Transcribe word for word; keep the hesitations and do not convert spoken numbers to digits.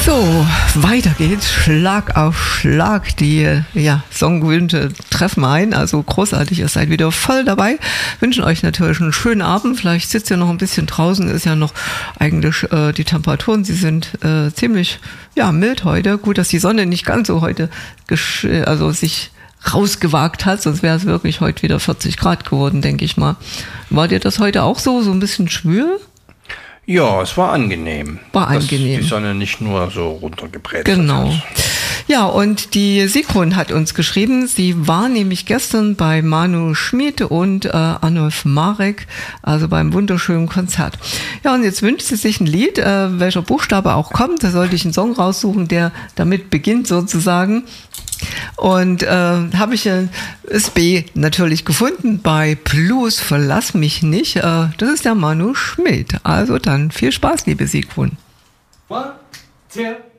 So, weiter geht's. Schlag auf Schlag. Die ja, Songwünsche treffen ein. Also großartig, ihr seid wieder voll dabei. Wünschen euch natürlich einen schönen Abend. Vielleicht sitzt ihr noch ein bisschen draußen. Ist ja noch eigentlich äh, die Temperaturen. Sie sind äh, ziemlich ja, mild heute. Gut, dass die Sonne nicht ganz so heute gesch- also sich rausgewagt hat. Sonst wäre es wirklich heute wieder vierzig Grad geworden, denke ich mal. War dir das heute auch so? So ein bisschen schwül? Ja, es war angenehm. War angenehm. Dass die Sonne nicht nur so runtergebrätselt Genau. hat. Ja, und die Sigrun hat uns geschrieben, sie war nämlich gestern bei Manu Schmid und äh, Arnulf Marek, also beim wunderschönen Konzert. Ja, und jetzt wünscht sie sich ein Lied, äh, welcher Buchstabe auch kommt. Da sollte ich einen Song raussuchen, der damit beginnt sozusagen. Und äh, habe ich äh, das B natürlich gefunden bei Plus, verlass mich nicht. Äh, das ist der Manu Schmid. Also dann viel Spaß, liebe Sigrun. One, two.